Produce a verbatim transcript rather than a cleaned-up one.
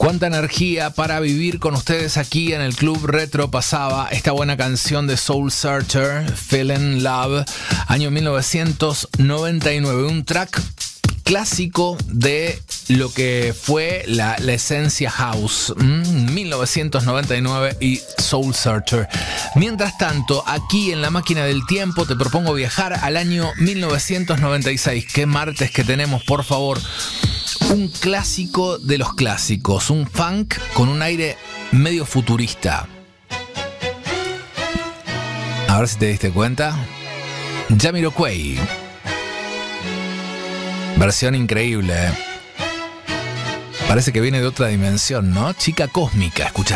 Cuánta energía para vivir con ustedes aquí en el Club Retro pasaba esta buena canción de Soul Searcher, Feeling Love, año mil novecientos noventa y nueve, un track clásico de lo que fue la, la esencia house, mm, mil novecientos noventa y nueve y Soul Searcher. Mientras tanto, aquí en la máquina del tiempo te propongo viajar al año mil novecientos noventa y seis. Qué martes que tenemos, por favor. Un clásico de los clásicos, un funk con un aire medio futurista. A ver si te diste cuenta. Jamiroquai. Versión increíble. Parece que viene de otra dimensión, ¿no? Chica cósmica, escucha.